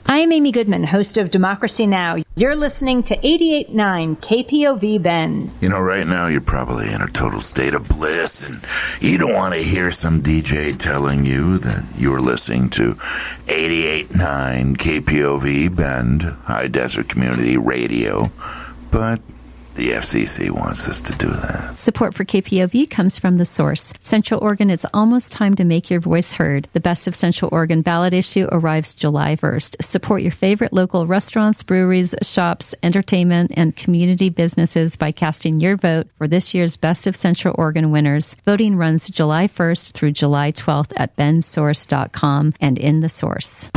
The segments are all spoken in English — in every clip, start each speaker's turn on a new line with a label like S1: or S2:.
S1: I'm Amy Goodman, host of Democracy Now! You're listening to 88.9 KPOV Bend.
S2: You know, right now you're probably in a total state of bliss, and you don't want to hear some DJ telling you that you're listening to 88.9 KPOV Bend, High Desert Community Radio, but the FCC wants us to do that.
S3: Support for KPOV comes from The Source. Central Oregon, it's almost time to make your voice heard. The Best of Central Oregon ballot issue arrives July 1st. Support your favorite local restaurants, breweries, shops, entertainment, and community businesses by casting your vote for this year's Best of Central Oregon winners. Voting runs July 1st through July 12th at bensource.com and in The Source.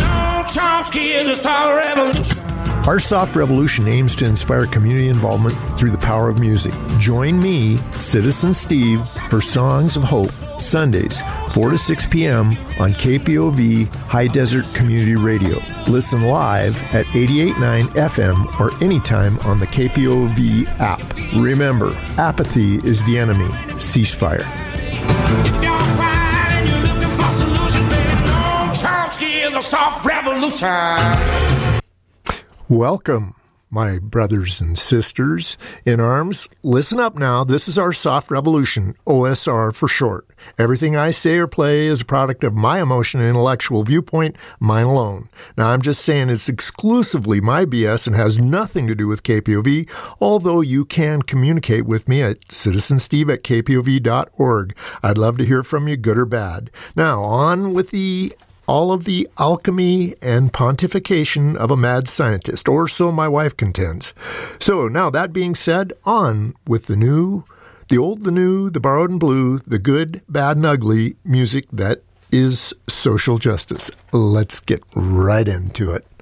S4: Our Soft Revolution aims to inspire community involvement through the power of music. Join me, Citizen Steve, for Songs of Hope, Sundays, 4 to 6 p.m. on KPOV High Desert Community Radio. Listen live at 88.9 FM or anytime on the KPOV app. Remember, apathy is the enemy. Ceasefire.
S5: If you're quiet and you're looking for solutions, then Noam Chomsky is a soft revolution.
S4: Welcome, my brothers and sisters in arms. Listen up now. This is our Soft Revolution, OSR for short. Everything I say or play is a product of my emotion and intellectual viewpoint, mine alone. Now, I'm just saying it's exclusively my BS and has nothing to do with KPOV, although you can communicate with me at citizensteve@kpov.org. I'd love to hear from you, good or bad. Now, on with all of the alchemy and pontification of a mad scientist, or so my wife contends. So now that being said, on with the new, the old, the new, the borrowed and blue, the good, bad, and ugly music that is social justice. Let's get right into it.